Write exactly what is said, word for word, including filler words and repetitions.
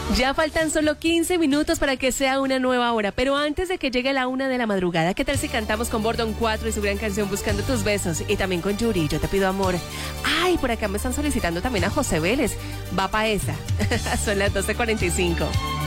Ya faltan solo quince minutos para que sea una nueva hora, pero antes de que llegue la una de la madrugada, ¿qué tal si cantamos con Bordón cuatro y su gran canción Buscando tus besos? Y también con Yuri, Yo te pido amor. Ay, por acá me están solicitando también a José Vélez. Va pa' esa. Son las doce cuarenta y cinco.